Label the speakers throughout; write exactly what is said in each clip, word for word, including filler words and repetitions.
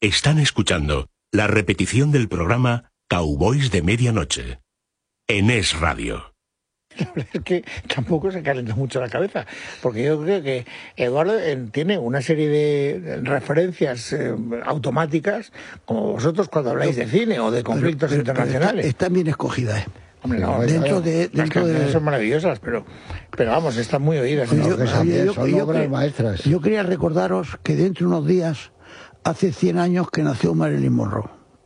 Speaker 1: Están escuchando la repetición del programa Cowboys de Medianoche en Es Radio.
Speaker 2: La verdad es que tampoco se calentó mucho la cabeza, porque yo creo que Eduardo eh, tiene una serie de referencias eh, automáticas, como vosotros cuando habláis de cine o de conflictos
Speaker 3: pero, pero,
Speaker 2: internacionales.
Speaker 3: Pero está, están bien escogidas, ¿eh?
Speaker 2: Hombre, no,
Speaker 3: dentro
Speaker 2: no,
Speaker 3: de,
Speaker 2: las
Speaker 3: dentro
Speaker 2: canciones
Speaker 3: de...
Speaker 2: son maravillosas, pero, pero vamos, están muy oídas.
Speaker 3: Yo,
Speaker 2: ¿no?
Speaker 3: yo, yo,
Speaker 4: son
Speaker 3: yo,
Speaker 4: obras
Speaker 3: yo,
Speaker 4: maestras.
Speaker 3: Yo quería recordaros que dentro de unos días, hace cien años que nació Marilyn Monroe.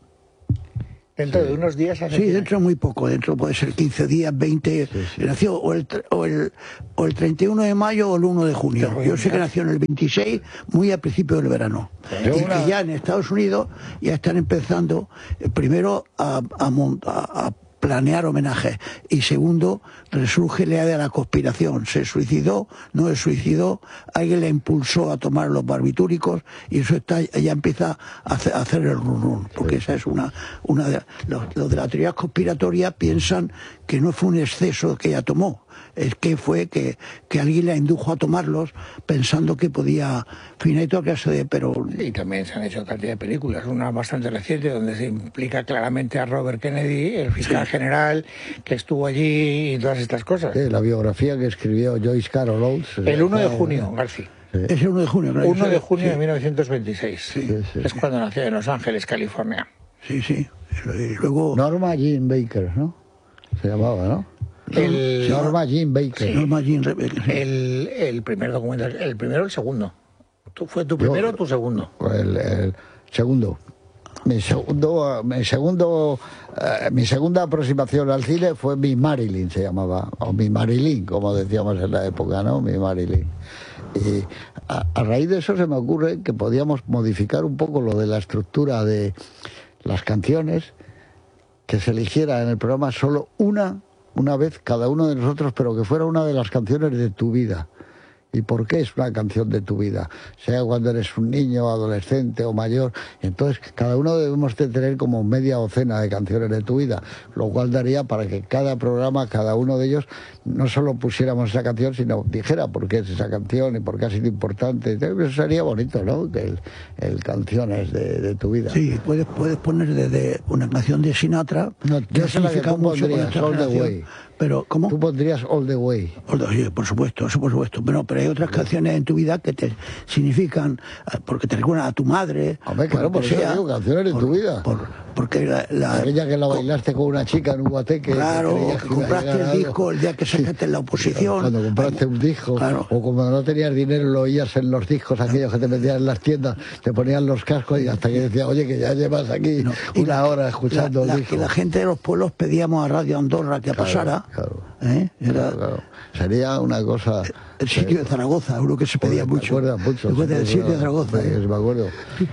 Speaker 2: Dentro sí. de unos días hace
Speaker 3: Sí, dentro de muy poco, dentro puede ser quince días, veinte, sí, sí. Nació o el, o, el, o el treinta y uno de mayo o el uno de junio. Yo, yo sé que nació en el veintiséis, muy al principio del verano. Pero y una... que ya en Estados Unidos ya están empezando, eh, primero a, a, a, a planear homenajes y segundo, resurge la idea de la conspiración. Se suicidó, no se suicidó, alguien le impulsó a tomar los barbitúricos y eso está ya empieza a hacer, a hacer el run run, porque esa es una, una de los, los de la teoría conspiratoria piensan que no fue un exceso que ella tomó, es que fue que, que alguien la indujo a tomarlos pensando que podía fin y toda clase de pero
Speaker 2: y también se han hecho cantidad de películas, una bastante reciente donde se implica claramente a Robert Kennedy, el fiscal sí. general que estuvo allí y todas estas cosas.
Speaker 4: Sí, la biografía que escribió Joyce Carol Oates
Speaker 2: el uno de junio, García.
Speaker 3: Sí. Es el uno de junio.
Speaker 2: ¿no? uno de junio sí. de mil novecientos veintiséis.
Speaker 3: Sí, sí, sí.
Speaker 2: Es cuando nació en Los Ángeles, California.
Speaker 3: Sí, sí. Y luego
Speaker 4: Norma Jean Baker, ¿no? Se llamaba, ¿no?
Speaker 2: El...
Speaker 4: Norma Jean Baker.
Speaker 2: Sí.
Speaker 3: Norma Jean Baker. Sí.
Speaker 2: El, el primer documental, el primero o el segundo. ¿Tú, ¿Fue tu primero Yo, o tu segundo?
Speaker 4: El, el segundo. Mi segundo, mi segundo, eh, mi segunda aproximación al cine fue Mi Marilyn, se llamaba, o Mi Marilyn, como decíamos en la época, ¿no? Mi Marilyn. Y a, a raíz de eso se me ocurre que podíamos modificar un poco lo de la estructura de las canciones, que se eligiera en el programa solo una, una vez cada uno de nosotros, pero que fuera una de las canciones de tu vida. ¿Y por qué es una canción de tu vida? Sea cuando eres un niño, adolescente o mayor. Entonces, cada uno debemos de tener como media docena de canciones de tu vida, lo cual daría para que cada programa, cada uno de ellos, no solo pusiéramos esa canción, sino dijera por qué es esa canción y por qué ha sido importante. Eso sería bonito, ¿no? Que el, el canciones de, de tu vida.
Speaker 3: Sí, puedes, puedes poner desde una canción de Sinatra,
Speaker 4: no,
Speaker 3: que ha significado mucho con esta generación. Pero, ¿cómo?
Speaker 4: Tú pondrías All the Way.
Speaker 3: All the Way, por supuesto, eso por supuesto. Pero, pero hay otras canciones en tu vida que te significan, porque te recuerdan a tu madre.
Speaker 4: Hombre, claro, por eso sea, digo, canciones de
Speaker 3: por,
Speaker 4: tu vida.
Speaker 3: Por, porque la, la,
Speaker 4: aquella que la bailaste con una chica en un guateque.
Speaker 3: Claro,
Speaker 4: que,
Speaker 3: que compraste el disco el día que sacaste sí, en la oposición.
Speaker 4: Cuando compraste un disco, claro. O cuando no tenías dinero lo oías en los discos, aquellos que te metían en las tiendas, te ponían los cascos y hasta que decía, oye, que ya llevas aquí no, una la, hora escuchando
Speaker 3: la,
Speaker 4: el disco.
Speaker 3: La, la gente de los pueblos pedíamos a Radio Andorra que
Speaker 4: claro,
Speaker 3: pasara.
Speaker 4: Claro.
Speaker 3: ¿Eh? Era,
Speaker 4: claro, claro. Sería una cosa...
Speaker 3: El sitio de Zaragoza, uno que se pedía
Speaker 4: me
Speaker 3: mucho.
Speaker 4: Me mucho.
Speaker 3: Después del sitio de Zaragoza.
Speaker 4: Sí, ¿eh? Me acuerdo.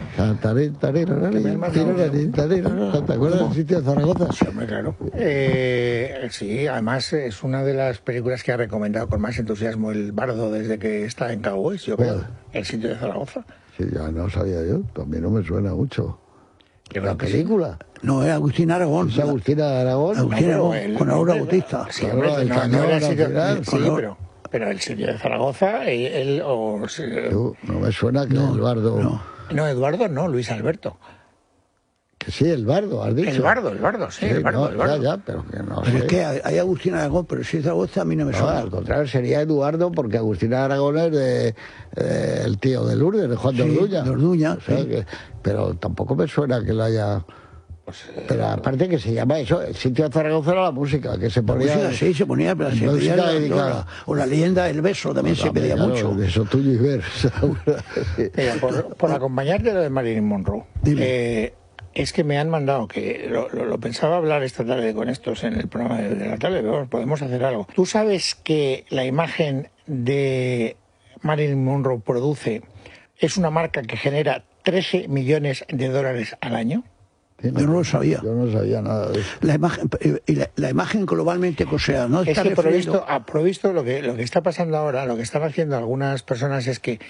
Speaker 4: ¿Te acuerdas del sitio de Zaragoza?
Speaker 2: Sí, hombre, claro. Eh, sí, además es una de las películas que ha recomendado con más entusiasmo el Bardo desde que está en Cowboys, yo creo. El sitio de Zaragoza.
Speaker 4: Sí, ya no sabía yo. También no me suena mucho. ¿La película?
Speaker 3: Sí. No, era Agustín Aragón.
Speaker 4: ¿Es Agustina Aragón?
Speaker 3: Agustín
Speaker 2: no,
Speaker 3: Aragón,
Speaker 2: el,
Speaker 3: con Aura
Speaker 2: el,
Speaker 3: Bautista.
Speaker 2: Sí, hombre,
Speaker 4: claro, el
Speaker 2: no,
Speaker 4: cañón,
Speaker 2: no era el sitio,
Speaker 4: final,
Speaker 2: sí, pero, pero el sitio de Zaragoza, él, él o...
Speaker 4: Yo, no me suena que
Speaker 3: no,
Speaker 4: Eduardo...
Speaker 3: No.
Speaker 2: no, Eduardo no, Luis Alberto.
Speaker 4: Que sí, el Bardo, has dicho.
Speaker 2: El Bardo, el Bardo, sí, sí el Bardo,
Speaker 4: no,
Speaker 2: el Bardo.
Speaker 4: Ya, ya, pero que no
Speaker 3: Pero
Speaker 4: sé.
Speaker 3: es que hay Agustín Aragón, pero si es Zaragoza a mí no me suena.
Speaker 4: No, al contrario, sería Eduardo, porque Agustín Aragón es de, eh, el tío de Lourdes, de Juan
Speaker 3: sí,
Speaker 4: de Orduña.
Speaker 3: de Orduña,
Speaker 4: o sea,
Speaker 3: sí.
Speaker 4: que, pero tampoco me suena que lo haya...
Speaker 2: Pues, eh,
Speaker 4: pero aparte que se llama eso, el sitio de Zaragoza era la música, que se ponía...
Speaker 3: La música, sí, se ponía, pero se pedía la, la, o la leyenda del beso también no, se pedía
Speaker 4: claro,
Speaker 3: mucho.
Speaker 4: De eso tuyo y ver.
Speaker 2: Mira, por, por acompañarte lo de Marilyn Monroe, eh, es que me han mandado, que lo, lo, lo pensaba hablar esta tarde con estos en el programa de, de la tarde, pero podemos hacer algo. ¿Tú sabes que la imagen de Marilyn Monroe produce es una marca que genera trece millones de dólares al año?
Speaker 3: Yo no lo sabía.
Speaker 4: Yo no sabía nada de eso.
Speaker 3: La imagen, la, la imagen globalmente, o sea, no
Speaker 2: es
Speaker 3: está
Speaker 2: que
Speaker 3: referido...
Speaker 2: provisto, a provisto lo que lo que está pasando ahora, lo que están haciendo algunas personas es que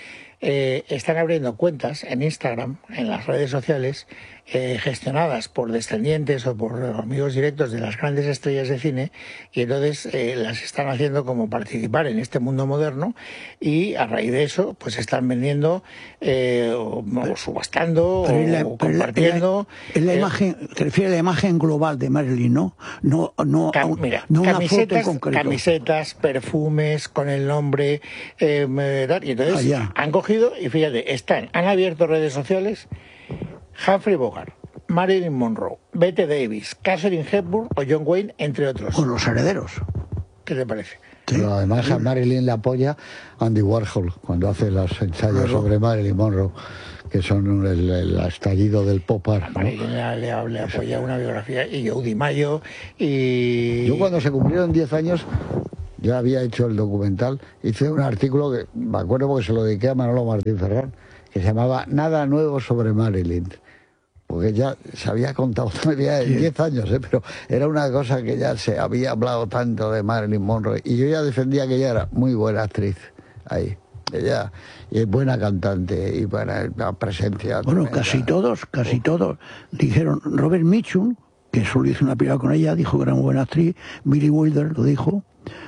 Speaker 2: eh, están abriendo cuentas en Instagram, en las redes sociales, eh, gestionadas por descendientes o por amigos directos de las grandes estrellas de cine, y entonces eh, las están haciendo como participar en este mundo moderno, y a raíz de eso pues están vendiendo eh, o, o subastando o,
Speaker 3: la,
Speaker 2: o compartiendo.
Speaker 3: En la, la, la
Speaker 2: eh,
Speaker 3: imagen, te refieres a la imagen global de Marilyn, ¿no? No, no,
Speaker 2: cam, mira,
Speaker 3: no una
Speaker 2: camisetas,
Speaker 3: foto en concreto.
Speaker 2: Camisetas, perfumes con el nombre, eh, y entonces
Speaker 3: ah,
Speaker 2: han cogido y fíjate, están, han abierto redes sociales. Humphrey Bogart, Marilyn Monroe, Bette Davis, Katharine Hepburn o John Wayne, entre otros.
Speaker 3: Con los herederos.
Speaker 2: ¿Qué te parece?
Speaker 4: Sí. Pero además a Marilyn le apoya Andy Warhol cuando hace los ensayos claro. sobre Marilyn Monroe, que son el, el estallido del pop art, ¿no?
Speaker 2: Marilyn le, le, le apoya una biografía, y Joe DiMaggio, y...
Speaker 4: Yo cuando se cumplieron diez años, ya había hecho el documental, hice un artículo que me acuerdo porque se lo dediqué a Manolo Martín Ferrán, que se llamaba Nada nuevo sobre Marilyn. Porque ya se había contado todavía en diez años, ¿eh? Pero era una cosa que ya se había hablado tanto de Marilyn Monroe. Y yo ya defendía que ella era muy buena actriz ahí. Ella y es buena cantante y buena presencia.
Speaker 3: Bueno, tremenda. casi todos, casi todos dijeron. Robert Mitchum, que solo hizo una película con ella, dijo que era muy buena actriz. Billy Wilder lo dijo.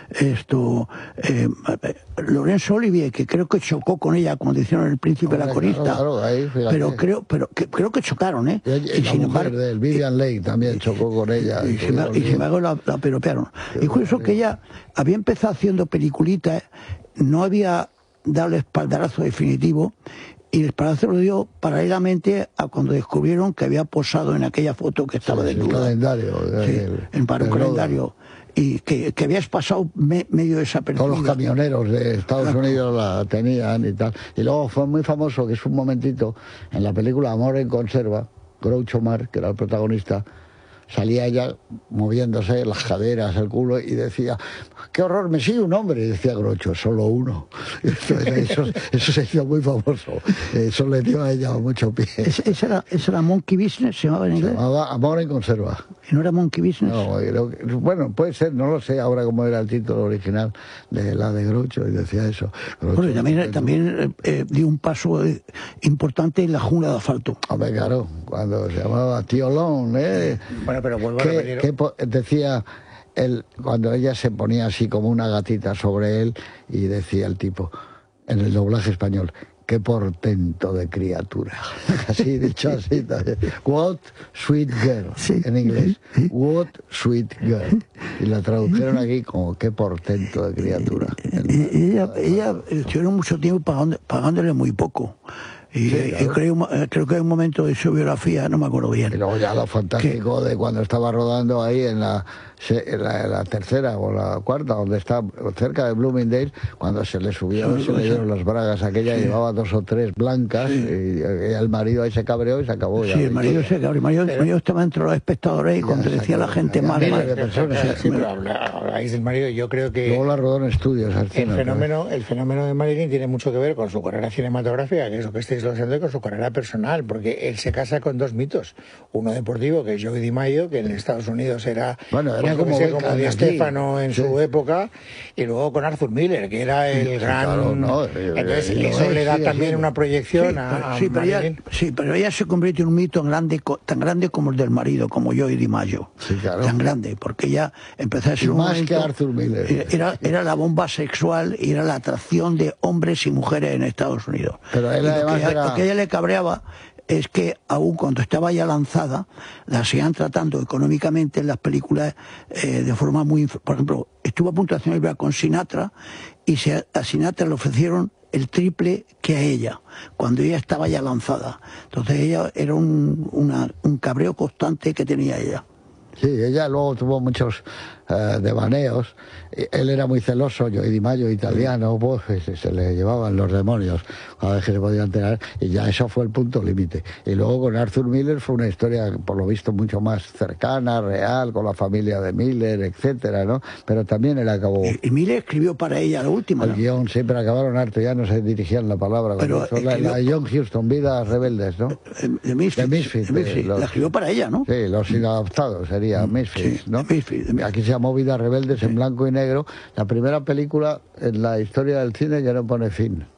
Speaker 3: Esto eh, Lorenzo Olivier, que creo que chocó con ella cuando hicieron El Príncipe de la Corista,
Speaker 4: claro, claro, ahí,
Speaker 3: pero creo pero que, creo que chocaron, ¿eh?
Speaker 4: Y, y, y la sin mujer embargo, de Vivian Leigh también chocó con ella.
Speaker 3: Y, y, sin, y sin embargo la, la peropearon. Y curioso que ella había empezado haciendo peliculitas, no había dado el espaldarazo definitivo, y el espaldarazo lo dio paralelamente a cuando descubrieron que había posado en aquella foto que estaba sí, desnuda.
Speaker 4: El calendario.
Speaker 3: Sí,
Speaker 4: el,
Speaker 3: en para un calendario. Y que, que habías pasado me, medio desapercibido.
Speaker 4: Todos los camioneros de Estados claro. Unidos la tenían y tal. Y luego fue muy famoso, que es un momentito, en la película Amor en Conserva, Groucho Marx, que era el protagonista, salía ella moviéndose las caderas, el culo, y decía, qué horror, me sigue un hombre, y decía Groucho, solo uno. Eso, eso, eso se hizo muy famoso, eso le dio a ella mucho pie.
Speaker 3: ¿Esa era, esa era Monkey Business, se llamaba en inglés?
Speaker 4: Se llamaba Amor en Conserva.
Speaker 3: ¿Y no era Monkey Business?
Speaker 4: No, creo que, bueno, puede ser, no lo sé ahora cómo era el título original de la de Groucho, y decía eso. Groucho,
Speaker 3: bueno, y también, también eh, dio un paso eh, importante en La Jungla de Asfalto.
Speaker 4: Hombre, claro, cuando se llamaba Tío Lon, ¿eh?
Speaker 2: Bueno, pero vuelvo
Speaker 4: que,
Speaker 2: a repetir.
Speaker 4: Que decía, él, cuando ella se ponía así como una gatita sobre él, y decía el tipo, en el doblaje español, qué portento de criatura. Así, dicho así también. What sweet girl, sí. En inglés. What sweet girl. Y la tradujeron aquí como qué portento de criatura.
Speaker 3: Ella, ella estuvieron mucho tiempo pagando, pagándole muy poco. Y, sí, claro. y creo, creo que hay un momento de su biografía, no me acuerdo bien.
Speaker 4: Y luego ya lo fantástico que... de cuando estaba rodando ahí en la, en la, en la tercera o la cuarta, donde está cerca de Bloomingdale, cuando se le subieron, sí, se le dieron las bragas, aquella sí. llevaba dos o tres blancas, sí. y, y el marido ahí se cabreó y se acabó.
Speaker 3: Sí,
Speaker 4: ya,
Speaker 3: el marido se cabreó. El marido, pero... marido estaba entre los espectadores y ya, cuando decía la gente mal, mal
Speaker 2: de personas. Sí, sí, pero habláis del marido, yo creo que...
Speaker 4: Luego la rodó en estudios.
Speaker 2: El, cine, fenómeno, el fenómeno de Marilyn tiene mucho que ver con su carrera cinematográfica, que es lo que estáis haciendo, y con su carrera personal, porque él se casa con dos mitos. Uno deportivo, que es Joe DiMaggio, que en Estados Unidos era,
Speaker 4: bueno, era
Speaker 2: pues,
Speaker 4: como,
Speaker 2: como Di Stéfano en sí. su época, y luego con Arthur Miller, que era el sí, gran... Claro, no, entonces eh, eso le da sí, también sí, una proyección sí, a, a
Speaker 3: sí, pero
Speaker 2: Marilyn.
Speaker 3: Ella, sí, pero ella se convierte en un mito tan grande, tan grande como el del marido, como Joe DiMaggio.
Speaker 4: Sí, claro.
Speaker 3: Tan grande, porque ella empezó a ser
Speaker 4: y
Speaker 3: un
Speaker 4: más
Speaker 3: momento,
Speaker 4: que Arthur Miller.
Speaker 3: Era, era la bomba sexual y era la atracción de hombres y mujeres en Estados Unidos.
Speaker 4: Pero él además
Speaker 3: lo, que,
Speaker 4: era...
Speaker 3: lo que a ella le cabreaba es que aún cuando estaba ya lanzada, la seguían tratando económicamente en las películas eh, de forma muy... Por ejemplo, estuvo a punto de hacer una película con Sinatra y se, a Sinatra le ofrecieron el triple que a ella, cuando ella estaba ya lanzada. Entonces ella era un, una, un cabreo constante que tenía ella.
Speaker 4: Sí, ella luego tuvo muchos uh, devaneos. Él era muy celoso, yo y DiMaggio italiano, pues se le llevaban los demonios cada vez que se podía enterar, y ya eso fue el punto límite. Y luego con Arthur Miller fue una historia, por lo visto, mucho más cercana, real, con la familia de Miller, etcétera, ¿no? Pero también él acabó...
Speaker 3: Y, y Miller escribió para ella la última,
Speaker 4: el
Speaker 3: ¿no?
Speaker 4: guión, siempre acabaron harto, ya no se dirigían la palabra.
Speaker 3: Pero
Speaker 4: escribió... la, la de John Huston, Vidas Rebeldes, ¿no?
Speaker 3: De Misfits.
Speaker 4: De Misfits,
Speaker 3: de Misfits.
Speaker 4: Los...
Speaker 3: La escribió para ella, ¿no?
Speaker 4: Sí, los inadaptados sería Misfits,
Speaker 3: sí,
Speaker 4: ¿no?
Speaker 3: Misfits, Misfits.
Speaker 4: Aquí se llamó Vidas Rebeldes, sí. En blanco y negro. La primera película en la historia del cine ya no pone fin.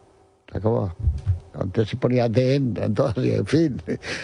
Speaker 4: se acababa. Antes se ponía T en, en todas, y en fin,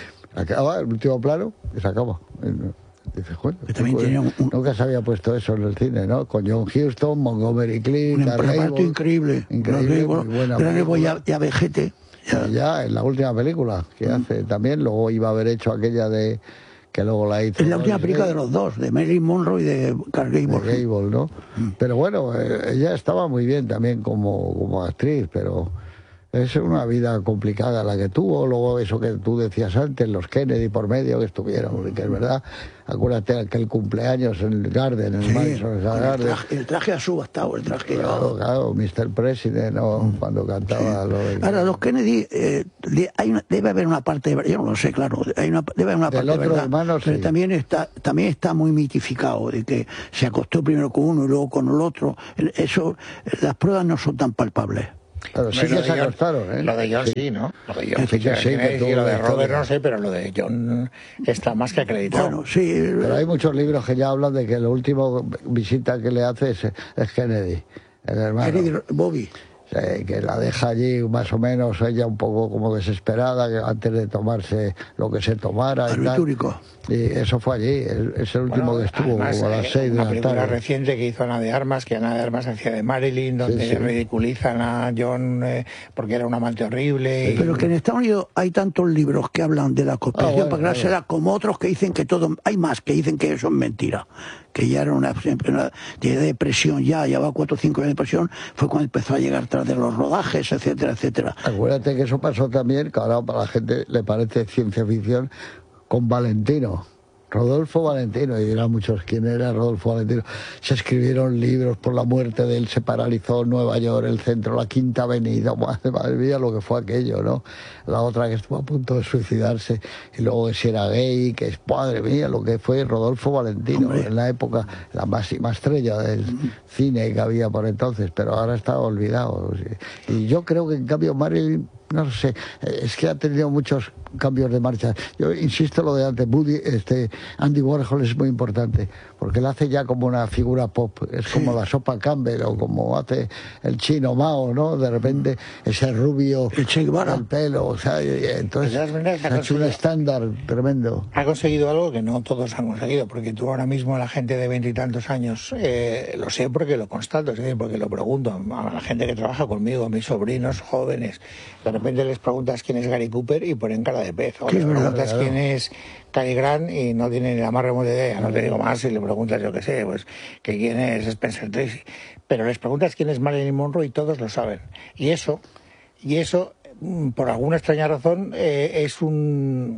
Speaker 4: acaba el último plano y se acaba. Dices, bueno,
Speaker 3: también
Speaker 4: pues,
Speaker 3: tenía un, un...
Speaker 4: nunca se había puesto eso en el cine, ¿no? Con John Huston, Montgomery Clint,
Speaker 3: un reparto increíble,
Speaker 4: increíble, muy buena
Speaker 3: película. Ya, ya vejete.
Speaker 4: Ya. ya en la última película que mm. hace también, luego iba a haber hecho aquella de que luego la hizo.
Speaker 3: Es la última película de los dos, de Marilyn Monroe y de Clark Gable.
Speaker 4: De Gable, ¿no? Mm. Pero bueno, ella estaba muy bien también como, como actriz, pero es una vida complicada la que tuvo. Luego eso que tú decías antes, los Kennedy por medio que estuvieron, que es verdad. Acuérdate que el cumpleaños en el Garden, en el
Speaker 3: sí,
Speaker 4: Madison Garden.
Speaker 3: El traje, el traje ha subastado, el traje.
Speaker 4: Claro, claro, mister President, ¿no? Mm. Cuando cantaba. Sí. Lo de...
Speaker 3: Ahora, los Kennedy, eh, hay una, debe haber una parte, de, yo no lo sé, claro, hay una, debe haber una parte de verdad.
Speaker 4: Hermano,
Speaker 3: pero
Speaker 4: sí.
Speaker 3: también está, también está muy mitificado, de que se acostó primero con uno y luego con el otro. Eso, las pruebas no son tan palpables.
Speaker 4: Claro, sí que se acostaron, ¿eh?
Speaker 2: Lo de John sí, sí ¿no? Lo de John sí, sí, sí, sí, y lo de Robert no sé, pero lo de John está más que acreditado.
Speaker 3: Bueno, sí.
Speaker 4: Pero hay muchos libros que ya hablan de que la última visita que le hace es, es Kennedy, el hermano.
Speaker 3: Kennedy, Bobby.
Speaker 4: Sí, que la deja allí más o menos ella un poco como desesperada, que antes de tomarse lo que se tomara.
Speaker 3: Barbitúrico.
Speaker 4: Y, y eso fue allí, es el último bueno, que estuvo además, como a las seis de la tarde. Una película
Speaker 2: reciente que hizo Ana de Armas, que Ana de Armas hacía de Marilyn, donde sí, sí. ridiculizan a John eh, porque era un amante horrible. Y...
Speaker 3: Pero que en Estados Unidos hay tantos libros que hablan de la conspiración ah, bueno, para creársela, bueno. como otros que dicen que todo, hay más que dicen que eso es mentira. Que ya era una, una de depresión, ya llevaba cuatro o cinco años de depresión, fue cuando empezó a llegar tras de los rodajes, etcétera, etcétera.
Speaker 4: Acuérdate que eso pasó también, que ahora para la gente le parece ciencia ficción, con Valentino. Rodolfo Valentino, y dirán muchos quién era Rodolfo Valentino. Se escribieron libros por la muerte de él, se paralizó Nueva York, el centro, la Quinta Avenida, madre, madre mía lo que fue aquello, ¿no? La otra que estuvo a punto de suicidarse, y luego que si era gay, que es, madre mía, lo que fue Rodolfo Valentino, hombre, en la época, la máxima estrella del cine que había por entonces, pero ahora está olvidado. Y yo creo que en cambio Marilyn, no sé, es que ha tenido muchos cambios de marcha. Yo insisto lo de antes, Woody, este, Andy Warhol es muy importante, porque él hace ya como una figura pop, es como sí. la sopa Campbell, o como hace el chino Mao, ¿no? De repente ese rubio,
Speaker 3: el Che Guevara,
Speaker 4: el pelo, o sea, entonces
Speaker 2: ha,
Speaker 4: ha hecho un estándar tremendo.
Speaker 2: Ha conseguido algo que no todos han conseguido, porque tú ahora mismo a la gente de veintitantos años, eh, lo sé porque lo constato, es decir, porque lo pregunto a la gente que trabaja conmigo, a mis sobrinos jóvenes, de repente les preguntas quién es Gary Cooper y ponen cara de pez, o les preguntas claro. quién es Cary Grant y no tienen ni la más remota idea, no te digo más si le preguntas, yo qué sé, pues que quién es Spencer Tracy, pero les preguntas quién es Marilyn Monroe y todos lo saben, y eso, y eso por alguna extraña razón eh, es un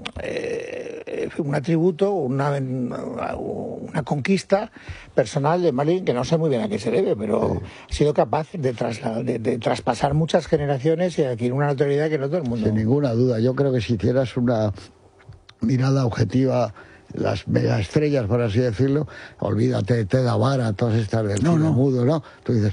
Speaker 2: eh, un atributo, una, una conquista personal de Marilyn que no sé muy bien a qué se debe, pero sí. ha sido capaz de, trasla, de, de traspasar muchas generaciones y adquirir una notoriedad que no todo el mundo.
Speaker 4: Sin ninguna duda, yo creo que si hicieras una mirada objetiva, las megaestrellas, por así decirlo, olvídate de Teda Vara, todas estas del no, cine no. mudo, ¿no? Tú dices,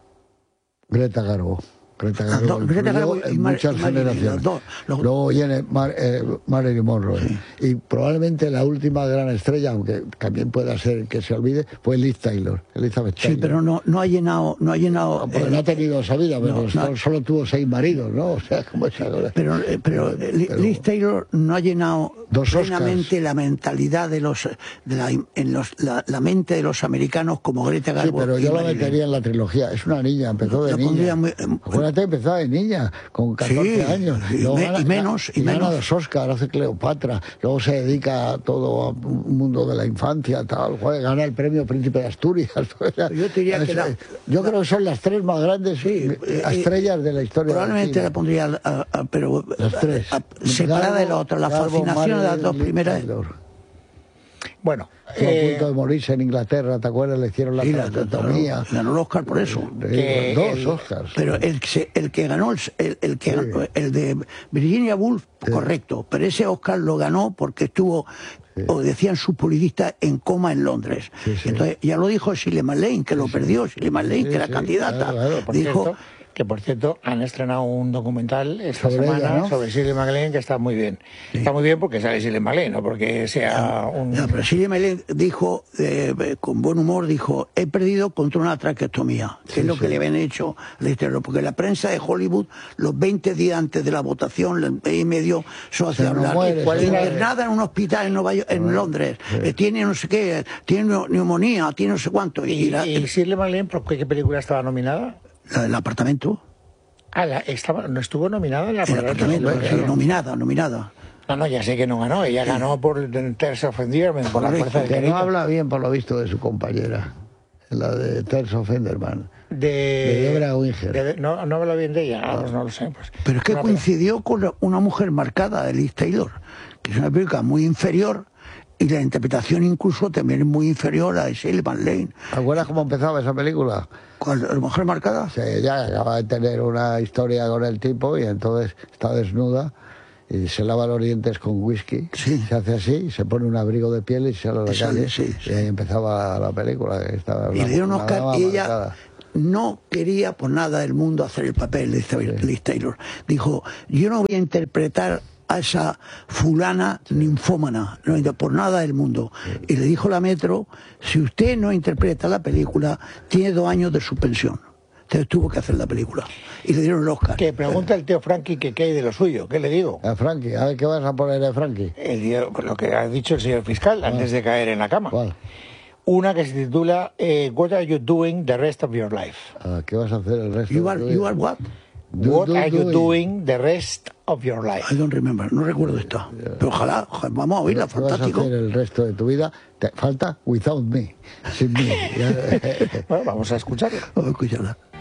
Speaker 4: Greta Garbo. Greta Garbo, no, Greta Garbo en Mar muchas Mar generaciones. Los los... Luego viene Mar eh, Marilyn Monroe. Sí. Y probablemente la última gran estrella, aunque también pueda ser que se olvide, fue Liz Taylor, Elizabeth Taylor.
Speaker 3: Sí, pero no, no ha llenado... No ha llenado
Speaker 4: no, porque eh, no ha tenido esa vida, pero no, solo, no. solo tuvo seis maridos, ¿no? O sea, como esa cosa.
Speaker 3: Pero, eh, pero, pero Liz Taylor no ha llenado dos plenamente Oscars. La mentalidad de los... De la, en los la, la mente de los americanos como Greta Garbo.
Speaker 4: Sí, pero yo la metería en la trilogía. Es una niña, empezó de niña. Muy, eh, empezaba de niña, con catorce sí, años.
Speaker 3: Y, me, gana, y menos. Y, y
Speaker 4: gana
Speaker 3: menos.
Speaker 4: los Oscars, hace Cleopatra. Luego se dedica a todo un mundo de la infancia, tal. Joder, gana el premio Príncipe de Asturias.
Speaker 3: Yo, diría es, que la,
Speaker 4: yo la, creo que son las tres más grandes sí, estrellas de la historia.
Speaker 3: Probablemente la pondría, a, a, pero las tres. A, a, separada de la otra. La Garbo, fascinación Marilyn, de las dos primeras.
Speaker 2: Bueno,
Speaker 4: estuvo eh, a punto de morirse en Inglaterra, ¿te acuerdas? Le hicieron la traqueotomía.
Speaker 3: Ganó el Oscar por eso.
Speaker 4: Eh, dos el, Oscars.
Speaker 3: Pero el, el que ganó, el, el, que sí. ganó, el de Virginia Woolf, sí. correcto. Pero ese Oscar lo ganó porque estuvo, sí. o decían sus publicistas, en coma en Londres. Sí, sí. Entonces, ya lo dijo Shirley MacLaine, que lo perdió. Shirley MacLaine, sí, que era sí, candidata.
Speaker 2: Claro, claro. Por
Speaker 3: dijo...
Speaker 2: cierto, que por cierto han estrenado un documental esta
Speaker 4: Sobre
Speaker 2: semana
Speaker 4: ella, ¿no?
Speaker 2: sobre Shirley MacLaine que está muy bien.
Speaker 3: Sí.
Speaker 2: Está muy bien porque sale Shirley MacLaine, no porque sea un...
Speaker 3: No, pero Shirley MacLaine dijo, eh, con buen humor, dijo, he perdido contra una traqueostomía, que
Speaker 4: Sí,
Speaker 3: es lo
Speaker 4: sí.
Speaker 3: que le habían hecho al exterior, porque la prensa de Hollywood, los veinte días antes de la votación, el mes y medio, solo hacía
Speaker 4: Se nos
Speaker 3: hablar.
Speaker 4: muere,
Speaker 2: ¿Cuál
Speaker 3: Está
Speaker 2: era?
Speaker 3: internada en un hospital en Nueva York, en Londres,
Speaker 4: Sí.
Speaker 3: eh, tiene no sé qué, tiene neu- neumonía, tiene no sé cuánto. Y,
Speaker 2: ¿Y,
Speaker 3: la-
Speaker 2: y
Speaker 3: el,
Speaker 2: Shirley MacLaine por qué, qué película estaba nominada?
Speaker 3: el apartamento,
Speaker 2: Ah, la, estaba, ¿no estuvo nominada en la
Speaker 3: el apartamento,
Speaker 2: Hombre,
Speaker 3: sí,
Speaker 2: claro.
Speaker 3: nominada, nominada.
Speaker 2: No, no, ya sé que no ganó. Ella ganó por Terms of Endearment, por la
Speaker 3: Correcto,
Speaker 2: fuerza del
Speaker 4: Que no
Speaker 2: cariño.
Speaker 4: habla bien, por lo visto, de su compañera, la de Terms of Endearment.
Speaker 2: De,
Speaker 4: de Debra Winger.
Speaker 2: de- no, no habla bien de ella. Ah, pues no lo sé. Pues.
Speaker 3: Pero es que
Speaker 2: Una
Speaker 3: coincidió con la- una mujer marcada, de Liz Taylor, que es una película muy inferior y la interpretación incluso también es muy inferior a de Shirley MacLaine.
Speaker 4: ¿Te acuerdas cómo empezaba esa película?
Speaker 3: ¿Cuál? ¿La mujer marcada?
Speaker 4: O sea, ella acaba de tener una historia con el tipo y entonces está desnuda y se lava los dientes con whisky.
Speaker 3: Sí.
Speaker 4: Se hace así, se pone un abrigo de piel y sale a la
Speaker 3: Y sale,
Speaker 4: calle.
Speaker 3: sí, sí.
Speaker 4: Y ahí empezaba la película. Que estaba
Speaker 3: Y
Speaker 4: una-
Speaker 3: le dieron
Speaker 4: una
Speaker 3: Oscar
Speaker 4: dama
Speaker 3: y ella
Speaker 4: marcada.
Speaker 3: no quería por nada del mundo hacer el papel de Liz- Liz Taylor. Dijo, yo no voy a interpretar a esa fulana ninfómana, no, por nada del mundo. Y le dijo la Metro, si usted no interpreta la película, tiene dos años de suspensión. Entonces tuvo que hacer la película. Y le dieron el Oscar.
Speaker 2: Que pregunta el tío Frankie que qué hay de lo suyo. ¿Qué le digo?
Speaker 4: A Frankie, a ver qué vas a poner de Frankie.
Speaker 2: El tío- lo que ha dicho el señor fiscal antes de caer en la cama.
Speaker 4: ¿Cuál?
Speaker 2: Una que se titula eh, What are you doing the rest of your life?
Speaker 4: Ah, ¿qué vas a hacer el resto
Speaker 3: You
Speaker 4: de
Speaker 3: are,
Speaker 4: tu
Speaker 3: you
Speaker 4: vida?
Speaker 3: are what?
Speaker 4: Do-
Speaker 2: What
Speaker 4: do-
Speaker 2: are you
Speaker 4: doing.
Speaker 2: doing the rest of your life?
Speaker 3: I don't remember, no recuerdo esto. Pero ojalá, ojalá, vamos a oírla,
Speaker 4: ¿Qué vas a
Speaker 3: fantástico.
Speaker 4: hacer el resto de tu vida? Te falta Without Me, sin mí.
Speaker 2: Bueno, vamos a escucharla.
Speaker 3: Vamos a escucharla.